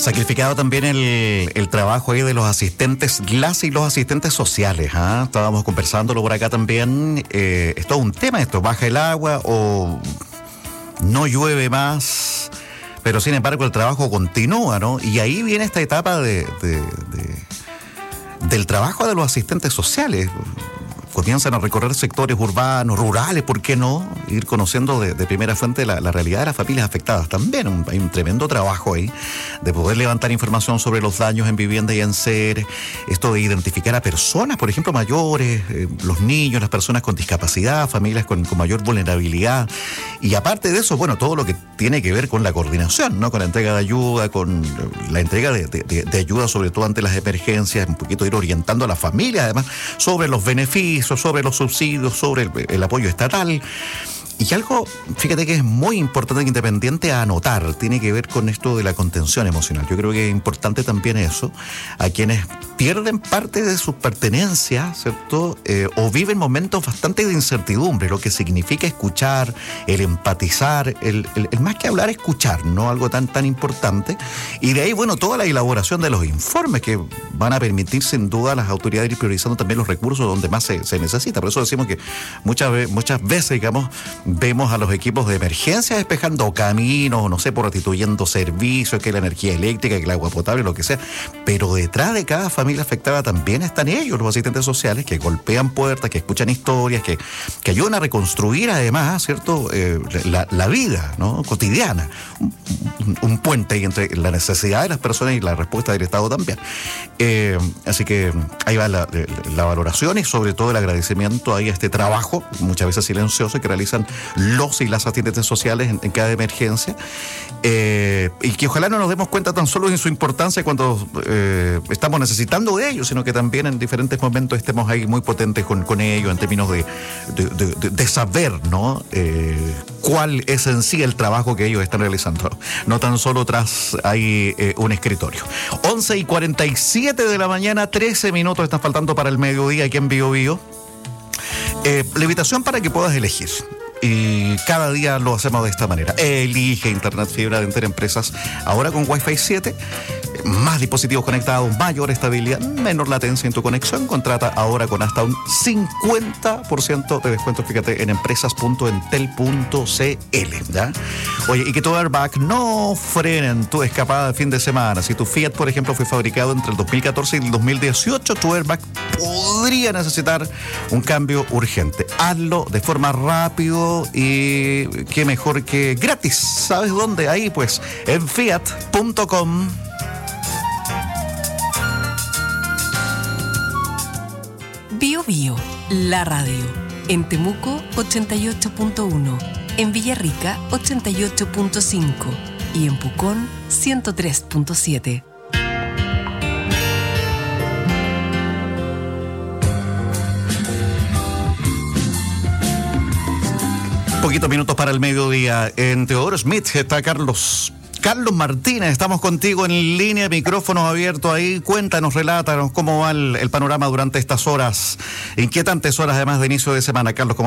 Sacrificado también el trabajo ahí de los asistentes, las y los asistentes sociales. Estábamos conversándolo por acá también. Es todo un tema esto, baja el agua o no llueve más, pero sin embargo el trabajo continúa, ¿no? Y ahí viene esta etapa del trabajo de los asistentes sociales. Comienzan a recorrer sectores urbanos, rurales, ¿por qué no? Ir conociendo de primera fuente la realidad de las familias afectadas también. Hay un tremendo trabajo ahí de poder levantar información sobre los daños en vivienda y en seres, esto de identificar a personas, por ejemplo, mayores, los niños, las personas con discapacidad, familias con mayor vulnerabilidad. Y aparte de eso, bueno, todo lo que tiene que ver con la coordinación, ¿no? Con la entrega de ayuda, con la entrega de ayuda, sobre todo ante las emergencias, un poquito ir orientando a la familia, además, sobre los beneficios, sobre los subsidios, sobre el apoyo estatal. Y algo, fíjate que es muy importante e independiente a anotar, tiene que ver con esto de la contención emocional. Yo creo que es importante también eso, a quienes pierden parte de sus pertenencias, ¿cierto? O viven momentos bastante de incertidumbre, lo que significa escuchar, el empatizar, el más que hablar, escuchar, ¿no? Algo tan importante. Y de ahí, bueno, toda la elaboración de los informes que van a permitir sin duda a las autoridades ir priorizando también los recursos donde más se necesita. Por eso decimos que muchas veces, digamos, vemos a los equipos de emergencia despejando caminos, no sé, por restituyendo servicios, que la energía eléctrica, que el agua potable, lo que sea. Pero detrás de cada familia afectada también están ellos, los asistentes sociales, que golpean puertas, que escuchan historias, que ayudan a reconstruir además, ¿cierto? La vida, ¿no? Cotidiana. Un puente ahí entre la necesidad de las personas y la respuesta del Estado también. Así que ahí va la valoración y sobre todo el agradecimiento ahí a este trabajo, muchas veces silencioso, que realizan los y las asistentes sociales en cada emergencia, y que ojalá no nos demos cuenta tan solo en su importancia cuando estamos necesitando de ellos, sino que también en diferentes momentos estemos ahí muy potentes con ellos en términos de saber, ¿no? Cuál es en sí el trabajo que ellos están realizando, no tan solo tras ahí un escritorio. 11:47 de la mañana, 13 minutos están faltando para el mediodía aquí en Bío Bío. La invitación para que puedas elegir. Y cada día lo hacemos de esta manera. Elige Internet Fibra de Enterempresas, ahora con Wi-Fi 7, más dispositivos conectados, mayor estabilidad, menor latencia en tu conexión. Contrata ahora con hasta un 50% de descuento, fíjate, en empresas.entel.cl, ¿ya? Oye, y que tu airbag no frenen tu escapada de fin de semana. Si tu Fiat, por ejemplo, fue fabricado entre el 2014 y el 2018, tu airbag podría necesitar un cambio urgente. Hazlo de forma rápido y qué mejor que gratis. ¿Sabes dónde? Ahí pues, en fiat.com. Bío Bío, la radio. En Temuco, 88.1. En Villarrica, 88.5. Y en Pucón, 103.7. Poquitos minutos para el mediodía. En Teodoro Smith está Carlos Martínez, estamos contigo en línea, micrófonos abiertos ahí. Cuéntanos, relátanos cómo va el panorama durante estas horas, inquietantes horas además de inicio de semana. Carlos, ¿cómo